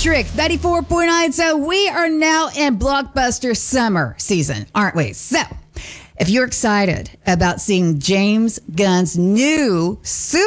Electric 94.9. So we are now in blockbuster summer season, aren't we? So if you're excited about seeing James Gunn's new